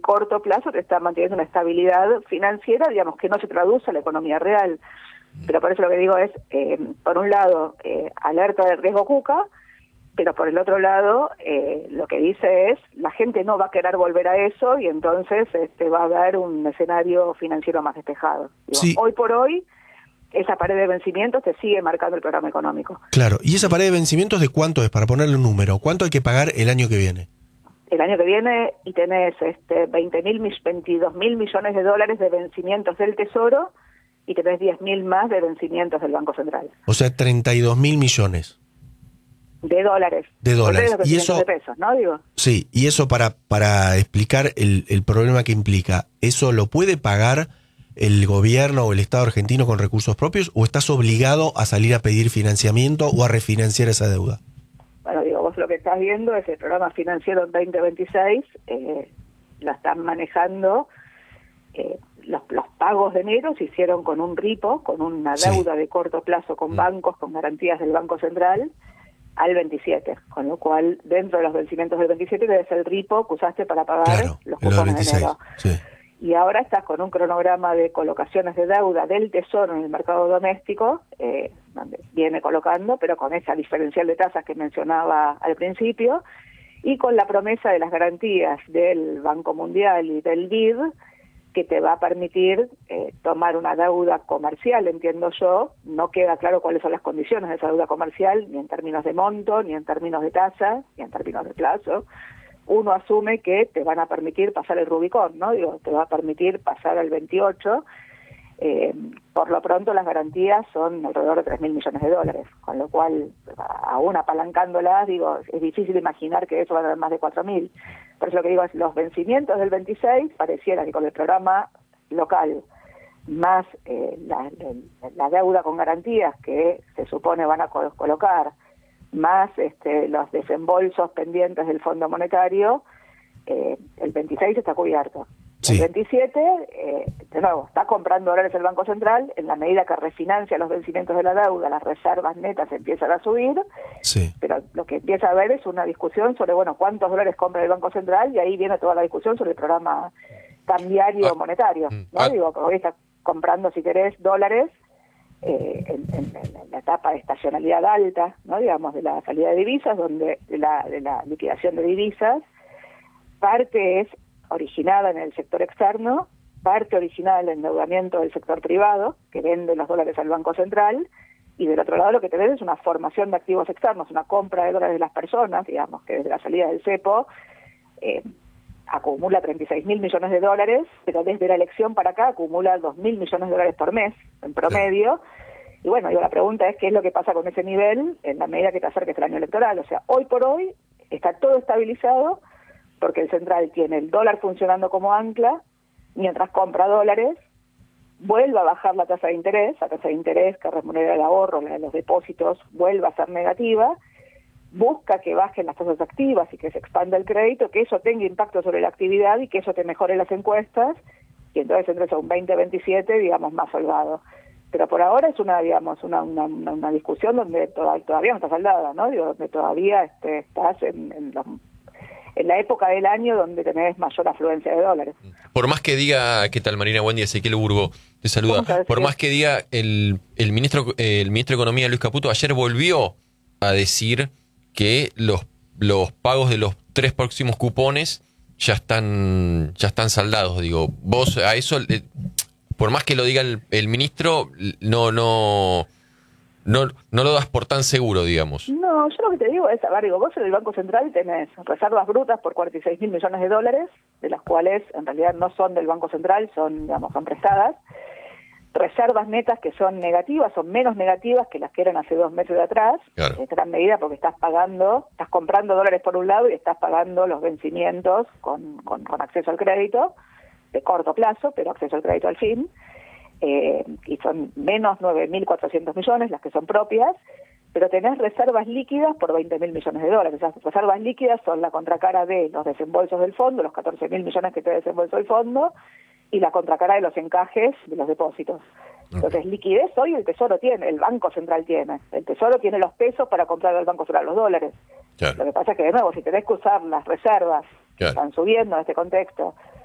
corto plazo te está manteniendo una estabilidad financiera, digamos, que no se traduce a la economía real. Pero por eso lo que digo es, por un lado, alerta de riesgo Cuca, pero por el otro lado, lo que dice es, la gente no va a querer volver a eso y entonces va a haber un escenario financiero más despejado. Digo, Sí. Hoy por hoy, esa pared de vencimientos te sigue marcando el programa económico. Claro, ¿y esa pared de vencimientos de cuánto es? Para ponerle un número, ¿cuánto hay que pagar el año que viene? El año que viene y tenés 22 mil millones de dólares de vencimientos del Tesoro y tenés 10.000 más de vencimientos del Banco Central. O sea, 32.000 millones De dólares. de dólares. Los Y vencimientos eso, de pesos, ¿no? Digo. sí, y eso para explicar el problema que implica, ¿eso lo puede pagar el gobierno o el Estado argentino con recursos propios o estás obligado a salir a pedir financiamiento o a refinanciar esa deuda? Bueno, digo, vos lo que estás viendo es el programa financiero en 2026, lo están manejando, los pagos de enero se hicieron con un RIPO, con una deuda de corto plazo con bancos, con garantías del Banco Central, al 27, con lo cual dentro de los vencimientos del 27 debe ser el RIPO que usaste para pagar los cupones de enero. Sí. Y ahora estás con un cronograma de colocaciones de deuda del Tesoro en el mercado doméstico, donde viene colocando, pero con esa diferencial de tasas que mencionaba al principio, y con la promesa de las garantías del Banco Mundial y del BID, que te va a permitir tomar una deuda comercial, entiendo yo. No queda claro cuáles son las condiciones de esa deuda comercial, ni en términos de monto, ni en términos de tasa, ni en términos de plazo. Uno asume que te van a permitir pasar el Rubicón, ¿no? Digo, te va a permitir pasar al 28. Por lo pronto las garantías son alrededor de 3.000 millones de dólares, con lo cual, aún apalancándolas, digo, es difícil imaginar que eso va a dar más de 4.000. Por eso lo que digo es, los vencimientos del 26 pareciera que con el programa local, más la deuda con garantías que se supone van a colocar, más los desembolsos pendientes del Fondo Monetario, el 26 está cubierto. Sí. El 27, de nuevo, está comprando dólares el Banco Central, en la medida que refinancia los vencimientos de la deuda, las reservas netas empiezan a subir, Sí. pero lo que empieza a haber es una discusión sobre, bueno, cuántos dólares compra el Banco Central, y ahí viene toda la discusión sobre el programa cambiario monetario, ¿no? Digo, porque hoy está comprando, si querés, dólares, en la etapa de estacionalidad alta, ¿no? Digamos, de la salida de divisas, donde de la liquidación de divisas, parte es originada en el sector externo, parte originada en el endeudamiento del sector privado, que vende los dólares al Banco Central, y del otro lado lo que te ves es una formación de activos externos, una compra de dólares de las personas, digamos, que desde la salida del cepo acumula 36.000 millones de dólares, pero desde la elección para acá acumula 2.000 millones de dólares por mes, en promedio. Y bueno, digo, la pregunta es qué es lo que pasa con ese nivel en la medida que te acerques al año electoral. O sea, hoy por hoy está todo estabilizado porque el central tiene el dólar funcionando como ancla, mientras compra dólares, vuelve a bajar la tasa de interés que remunera el ahorro, la de los depósitos, vuelve a ser negativa, busca que bajen las tasas activas y que se expanda el crédito, que eso tenga impacto sobre la actividad y que eso te mejore las encuestas, y entonces entres a un 2027, digamos, más holgado. Pero por ahora es una discusión donde todavía no está saldada, ¿no? Digo, donde todavía estás en la época del año donde tenés mayor afluencia de dólares. Por más que diga, ¿qué tal, Marina? Buen día, Ezequiel Burgo te saluda. Por más que diga el ministro de Economía, Luis Caputo, ayer volvió a decir que los pagos de los 3 próximos cupones ya están saldados. Digo, vos a eso, por más que lo diga el ministro, no lo das por tan seguro, digamos. No, yo lo que te digo es, digo, vos en el Banco Central tenés reservas brutas por 46.000 millones de dólares, de las cuales en realidad no son del Banco Central, son prestadas. Reservas netas que son negativas, son menos negativas que las que eran hace 2 meses de atrás, Claro. en gran medida porque estás comprando dólares por un lado y estás pagando los vencimientos con acceso al crédito, de corto plazo, pero acceso al crédito al fin, y son menos 9.400 millones las que son propias, pero tenés reservas líquidas por 20.000 millones de dólares. Esas reservas líquidas son la contracara de los desembolsos del fondo, los 14.000 millones que te desembolsó el fondo, y la contracara de los encajes de los depósitos. Entonces, liquidez hoy el Tesoro tiene, el Banco Central tiene. El Tesoro tiene los pesos para comprar al Banco Central los dólares. Claro. Lo que pasa es que, de nuevo, si tenés que usar las reservas que están subiendo en este contexto